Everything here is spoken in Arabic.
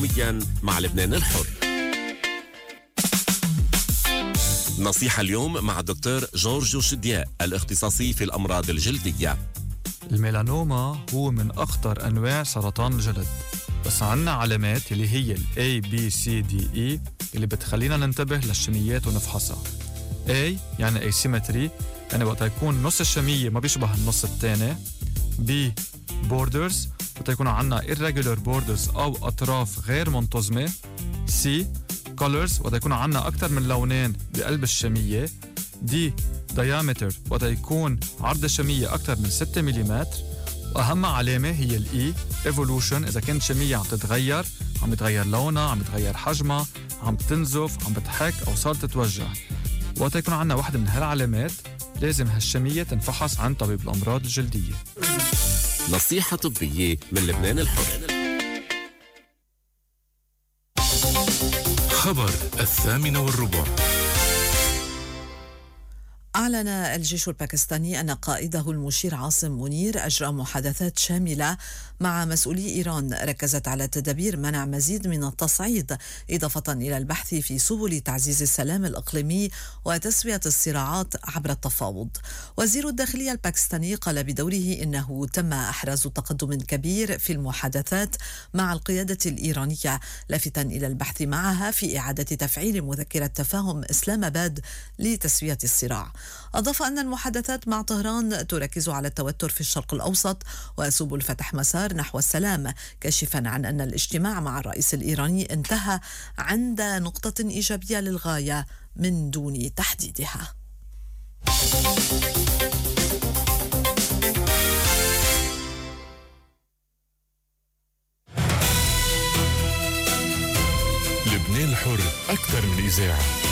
مع لبنان الحر. نصيحة اليوم مع الدكتور جورجو شدياء الاختصاصي في الأمراض الجلدية. الميلانوما هو من أخطر أنواع سرطان الجلد، بس عنا علامات اللي هي ال A, B, C, D, E اللي بتخلينا ننتبه للشميات ونفحصها. A يعني asymmetry، يعني وقت يكون نص الشمية ما بيشبه النص التاني. B borders، وقت يكون عنا irregular borders أو أطراف غير منتظمة. C colors، وقت يكون عنا أكتر من لونين بقلب الشمية. D diameter، وقت يكون عرض الشمية أكتر من 6 ملم. وأهم علامة هي الإي evolution، إذا كانت شمية عم تتغير، عم يتغير لونها، عم يتغير حجمها، عم تنزف، عم بتحك أو صارت تتوجع. وقت يكون عنا واحدة من هالعلامات لازم هالشمية تنفحص عن طبيب الأمراض الجلدية. نصيحة طبية من لبنان الحر. خبر 8:15. أعلن الجيش الباكستاني أن قائده المشير عاصم منير أجرى محادثات شاملة مع مسؤولي إيران ركزت على تدابير منع مزيد من التصعيد، إضافة إلى البحث في سبل تعزيز السلام الإقليمي وتسوية الصراعات عبر التفاوض. وزير الداخلية الباكستاني قال بدوره إنه تم إحراز تقدم كبير في المحادثات مع القيادة الإيرانية، لافتا إلى البحث معها في إعادة تفعيل مذكرة تفاهم إسلام آباد لتسوية الصراع. أضاف أن المحادثات مع طهران تركز على التوتر في الشرق الأوسط وسبل فتح مسار نحو السلام، كاشفا عن أن الاجتماع مع الرئيس الإيراني انتهى عند نقطة إيجابية للغاية من دون تحديدها. لبنان الحر أكثر من إذاعة.